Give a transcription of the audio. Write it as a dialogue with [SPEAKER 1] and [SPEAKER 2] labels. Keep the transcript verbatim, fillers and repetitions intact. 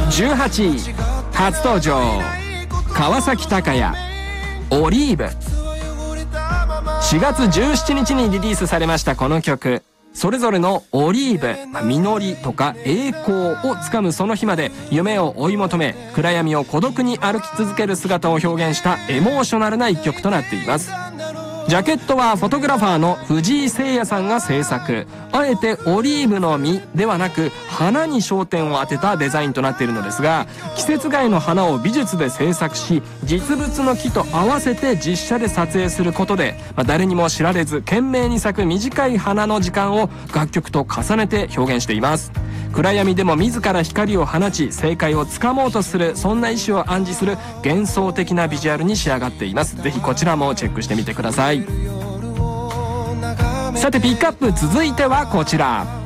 [SPEAKER 1] じゅうはちい初登場、川崎鷹也、オリーブ。しがつじゅうしちにちにリリースされましたこの曲、それぞれのオリーブ、実りとか栄光をつかむその日まで夢を追い求め、暗闇を孤独に歩き続ける姿を表現したエモーショナルな一曲となっています。ジャケットはフォトグラファーの藤井誠也さんが制作。あえてオリーブの実ではなく花に焦点を当てたデザインとなっているのですが、季節外の花を美術で制作し、実物の木と合わせて実写で撮影することで、まあ、誰にも知られず懸命に咲く短い花の時間を楽曲と重ねて表現しています。暗闇でも自ら光を放ち正解をつかもうとする、そんな意志を暗示する幻想的なビジュアルに仕上がっています。ぜひこちらもチェックしてみてください。さてピックアップ続いてはこちら。